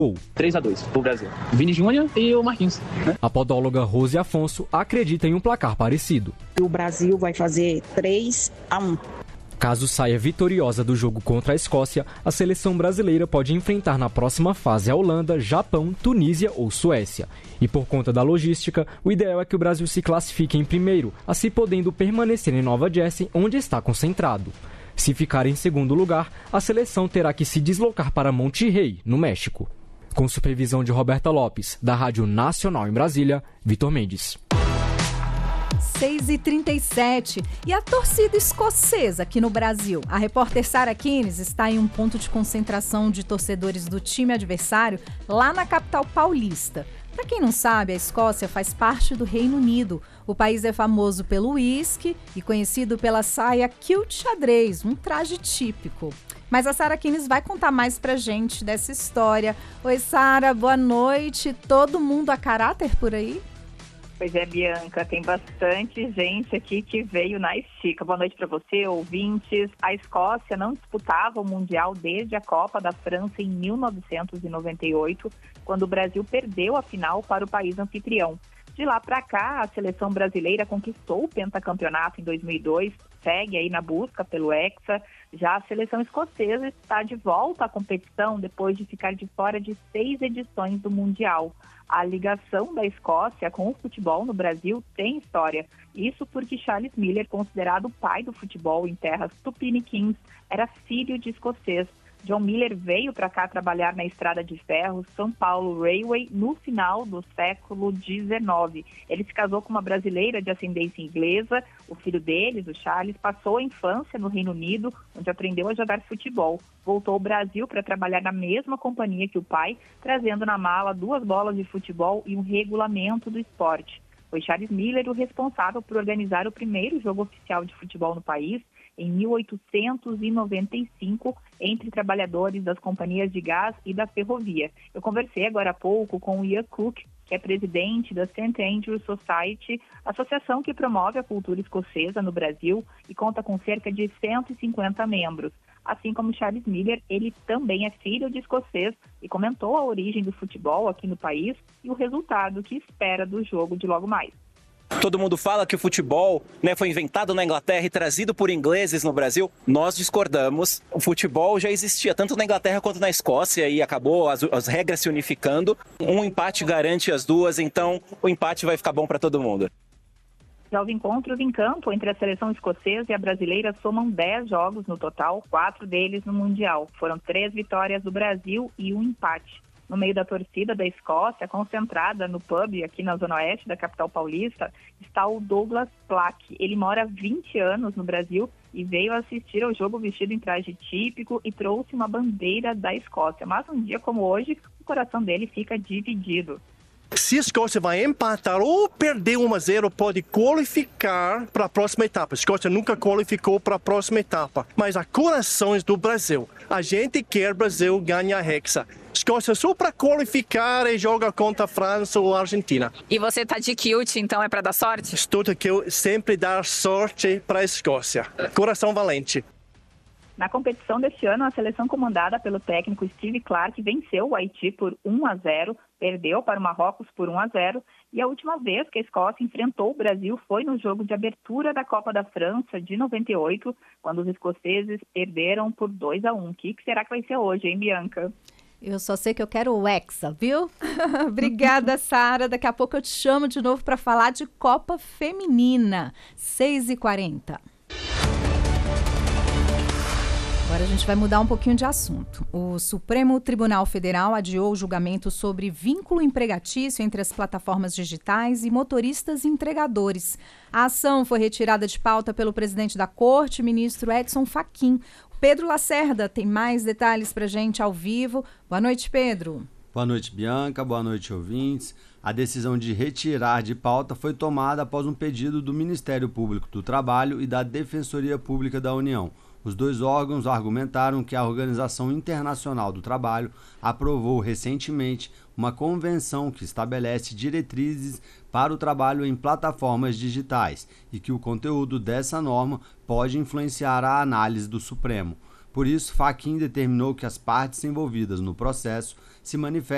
3-2 pro Brasil. Vini Júnior e o Marquinhos, né? A podóloga Rose Afonso acredita em um placar parecido. O Brasil vai fazer 3-1. Caso saia vitoriosa do jogo contra a Escócia, a seleção brasileira pode enfrentar na próxima fase a Holanda, Japão, Tunísia ou Suécia. E por conta da logística, o ideal é que o Brasil se classifique em primeiro, assim podendo permanecer em Nova Jersey, onde está concentrado. Se ficar em segundo lugar, a seleção terá que se deslocar para Monterrey, no México. Com supervisão de Roberta Lopes, da Rádio Nacional em Brasília, Vitor Mendes. 6h37. E a torcida escocesa aqui no Brasil? A repórter Sara Kines está em um ponto de concentração de torcedores do time adversário lá na capital paulista. Para quem não sabe, a Escócia faz parte do Reino Unido. O país é famoso pelo uísque e conhecido pela saia kilt xadrez, um traje típico. Mas a Sara Kines vai contar mais pra gente dessa história. Oi, Sara, boa noite. Todo mundo a caráter por aí? Pois é, Bianca, tem bastante gente aqui que veio na estica. Boa noite para você, ouvintes. A Escócia não disputava o Mundial desde a Copa da França em 1998, quando o Brasil perdeu a final para o país anfitrião. De lá para cá, a seleção brasileira conquistou o pentacampeonato em 2002, segue aí na busca pelo Hexa. Já a seleção escocesa está de volta à competição depois de ficar de fora de 6 edições do Mundial. A ligação da Escócia com o futebol no Brasil tem história. Isso porque Charles Miller, considerado o pai do futebol em terras tupiniquins, era filho de escocês. John Miller veio para cá trabalhar na estrada de ferro São Paulo Railway no final do século XIX. Ele se casou com uma brasileira de ascendência inglesa. O filho deles, o Charles, passou a infância no Reino Unido, onde aprendeu a jogar futebol. Voltou ao Brasil para trabalhar na mesma companhia que o pai, trazendo na mala 2 bolas de futebol e um regulamento do esporte. Foi Charles Miller o responsável por organizar o primeiro jogo oficial de futebol no país, em 1895, entre trabalhadores das companhias de gás e da ferrovia. Eu conversei agora há pouco com o Ian Cook, que é presidente da St. Andrews Society, associação que promove a cultura escocesa no Brasil e conta com cerca de 150 membros. Assim como Charles Miller, ele também é filho de escocês e comentou a origem do futebol aqui no país e o resultado que espera do jogo de logo mais. Todo mundo fala que o futebol, foi inventado na Inglaterra e trazido por ingleses no Brasil. Nós discordamos. O futebol já existia tanto na Inglaterra quanto na Escócia e acabou as regras se unificando. Um empate garante as duas, então o empate vai ficar bom para todo mundo. Já os encontros em campo entre a seleção escocesa e a brasileira somam 10 jogos no total, 4 deles no Mundial. Foram 3 vitórias do Brasil e um empate. No meio da torcida da Escócia, concentrada no pub aqui na Zona Oeste da capital paulista, está o Douglas Plack. Ele mora há 20 anos no Brasil e veio assistir ao jogo vestido em traje típico e trouxe uma bandeira da Escócia. Mas um dia como hoje, o coração dele fica dividido. Se a Escócia vai empatar ou perder 1-0, pode qualificar para a próxima etapa. A Escócia nunca qualificou para a próxima etapa. Mas há corações do Brasil. A gente quer o Brasil ganhar a Hexa. Escócia só para qualificar e joga contra a França ou a Argentina. E você tá de kilt, então é para dar sorte? Estou aqui sempre dar sorte para a Escócia. Coração valente. Na competição deste ano, a seleção comandada pelo técnico Steve Clarke venceu o Haiti por 1-0, perdeu para o Marrocos por 1-0 e a última vez que a Escócia enfrentou o Brasil foi no jogo de abertura da Copa da França de 98, quando os escoceses perderam por 2-1. O que será que vai ser hoje, hein, Bianca? Eu só sei que eu quero o Hexa, viu? Obrigada, Sara. Daqui a pouco eu te chamo de novo para falar de Copa Feminina. 6h40. Agora a gente vai mudar um pouquinho de assunto. O Supremo Tribunal Federal adiou o julgamento sobre vínculo empregatício entre as plataformas digitais e motoristas entregadores. A ação foi retirada de pauta pelo presidente da Corte, ministro Edson Fachin. Pedro Lacerda tem mais detalhes para a gente ao vivo. Boa noite, Pedro. Boa noite, Bianca. Boa noite, ouvintes. A decisão de retirar de pauta foi tomada após um pedido do Ministério Público do Trabalho e da Defensoria Pública da União. Os dois órgãos argumentaram que a Organização Internacional do Trabalho aprovou recentemente uma convenção que estabelece diretrizes para o trabalho em plataformas digitais e que o conteúdo dessa norma pode influenciar a análise do Supremo. Por isso, Fachin determinou que as partes envolvidas no processo se manifestem